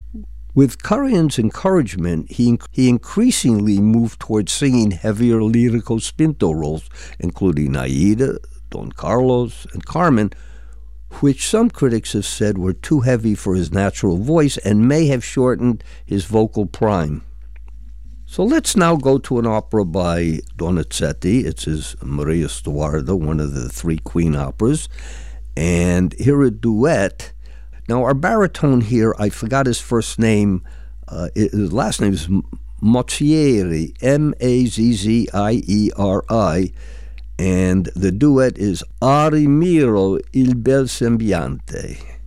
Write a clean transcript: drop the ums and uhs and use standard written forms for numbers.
With Karajan's encouragement, he increasingly moved towards singing heavier lyrical spinto roles, including Aida, Don Carlos, and Carmen, which some critics have said were too heavy for his natural voice and may have shortened his vocal prime. So let's now go to an opera by Donizetti. It's his Maria Stuarda, one of the three Queen operas, and hear a duet. Now, our baritone here, I forgot his first name. His last name is Mazzieri, Mazzieri, and the duet is A rimiro il bel sembiante.